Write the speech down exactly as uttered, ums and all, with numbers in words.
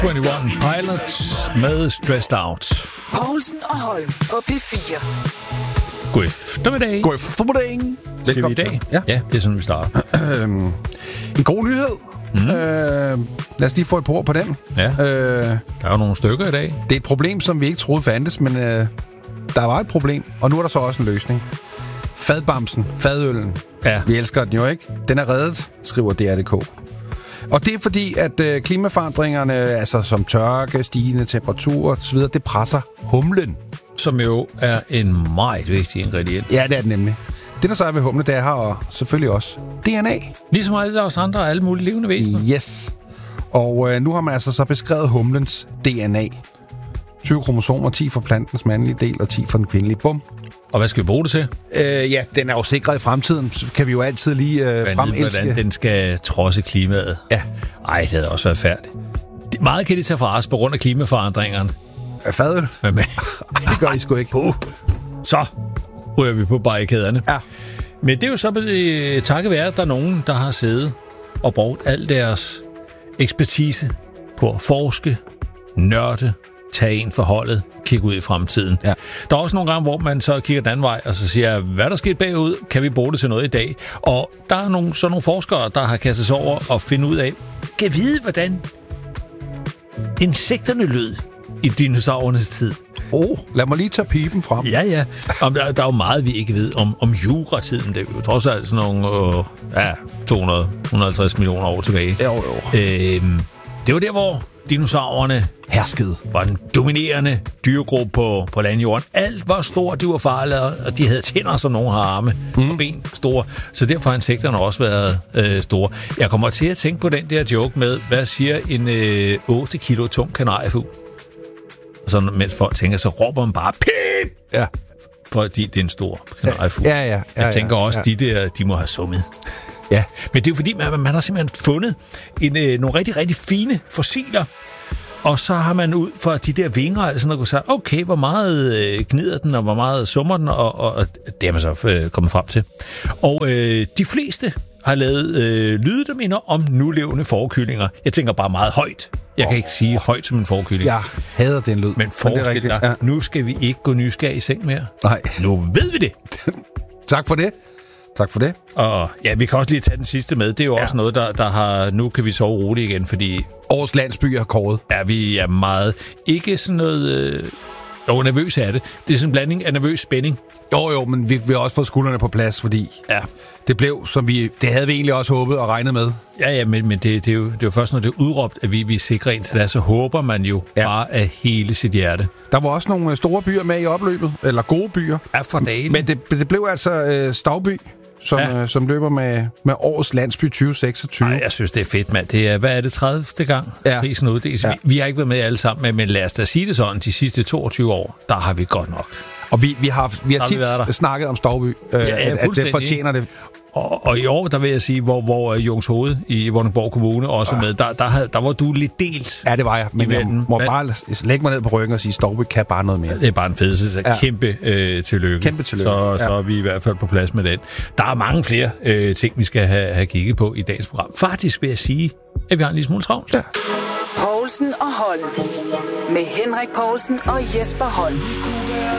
enogtyve Pilots med Stressed Out. Poulsen og Holm på P fire. God eftermiddag. God eftermiddag. Skal vi i dag? Ja. ja, det er sådan, vi starter. En god nyhed. Mm. Øh, lad os lige få et par ord på den. Ja. Øh, der er jo nogle stykker i dag. det er et problem, som vi ikke troede fandtes, men øh, der var et problem, og nu er der så også en løsning. Fadbamsen, fadøllen. Ja. Vi elsker den jo, ikke? Den er reddet, skriver D R punktum D K. Og det er fordi, at øh, klimaforandringerne, altså som tørke, stigende temperaturer osv., det presser humlen. Som jo er en meget vigtig ingrediens. Ja, det er det nemlig. Det, der så er ved humle, det er her og selvfølgelig også D N A. Ligesom alle os andre og alle mulige levende væsener. Yes. Og øh, nu har man altså så beskrevet humlens D N A. tyve kromosomer, ti for plantens mandlige del og ti for den kvindelige. Bum. Og hvad skal vi bruge det til? Øh, ja, den er jo sikret i fremtiden, så kan vi jo altid lige øh, fremelske. Hvordan den skal trodse klimaet. Ja. Ej, det havde også været færdigt. Det, meget kan de tage fra os på grund af klimaforandringerne. Er fadøl? Men, men, det gør I sgu ikke. Puh. Så ryger vi på barrikaderne. Ja. Men det er jo så øh, takket være, at der er nogen, der har siddet og brugt al deres ekspertise på at forske, nørde, tage en for holdet, kigge ud i fremtiden. Ja. Der er også nogle gange, hvor man så kigger den anden vej, og så siger, hvad der skete bagud, kan vi bruge det til noget i dag? Og der er nogle, så nogle forskere, der har kastet sig over og finde ud af, kan vide, hvordan insekterne lød i dinosaurernes tid. Åh, oh, lad mig lige tage pipen frem. Ja, ja. Om, der, der er jo meget, vi ikke ved om, om juratiden. Det er jo trods alt sådan nogle øh, ja, to hundrede til et hundrede og halvtreds millioner år tilbage. Jo, jo. Øhm, det var der, hvor dinosaurerne herskede. Var den dominerende dyregruppe på, på landjorden. Alt var stort, de var farlige, og de havde tænder, som nogle har arme mm. og ben store. Så derfor har insekterne også været øh, store. Jeg kommer til at tænke på den der joke med, hvad siger en øh, otte kilo tung kanariefugl? Og så mens folk tænker, så råber man bare pip! Ja. Fordi det er en stor kanariefugl. Ja, ja, ja, Jeg tænker ja, også, ja. de der, de må have summet. Ja. Men det er jo fordi, man, man har simpelthen fundet en, øh, nogle rigtig, rigtig fine fossiler. Og så har man ud fra de der vinger, altså sådan, og sagt, okay, hvor meget øh, gnider den, og hvor meget summer den, og, og, og det er man så øh, kommet frem til. Og øh, de fleste har lavet øh, lyde, der minder om nulevende forkyllinger. Jeg tænker bare meget højt. Jeg kan ikke sige højt som en forkylling. Jeg hader den lyd. Men forestil dig, ja. Nu skal vi ikke gå nysgerrig i seng mere. Nej. Nu ved vi det. Tak for det. Tak for det. Og ja, vi kan også lige tage den sidste med. Det er jo ja. også noget, der, der har... Nu kan vi sove roligt igen, fordi... Årets landsby er kåret. Ja, vi er meget... Ikke sådan noget... Øh, jo, nervøs er det. Det er sådan en blanding af nervøs spænding. Jo, jo, men vi, vi har også fået skuldrene på plads, fordi... Ja. Det blev, som vi... Det havde vi egentlig også håbet og regnet med. Ja, ja, men, men det, det, er jo, det er jo først, når det er udråbt, at vi, vi sikrer ind til det, så håber man jo ja. bare af hele sit hjerte. Der var også nogle store byer med i opløbet, eller gode byer. Ja, for dagen. Men det, det blev altså øh, Stauby, som, ja. øh, som løber med, med årets landsby tyve seksogtyve. Ej, jeg synes, det er fedt, mand. Det er, hvad er det, tredivte gang, ja. prisen uddeles? Ja. Vi, vi har ikke været med alle sammen, men lad os da sige det sådan, de sidste toogtyve år, der har vi godt nok. Og vi, vi har, vi har tit vi snakket om Stauby, øh, ja, ja, at, at det fortjener det. Og, og i år, der vil jeg sige, hvor, hvor Jungshoved i Vordingborg Kommune også ja. med, der, der, der var du lidt delt. Ja, det var jeg. Men jeg må men, bare lægge mig ned på ryggen og sige, Stauby kan bare noget mere. Det er bare en fedelse. Så ja. Kæmpe øh, tillykke. Kæmpe tillykke. Så, ja. så er vi i hvert fald på plads med den. Der er mange flere øh, ting, vi skal have, have kigget på i dagens program. Faktisk vil jeg sige, at vi har en lille smule travlt. Ja. Poulsen og Holm. Med Henrik Poulsen og Jesper Holm.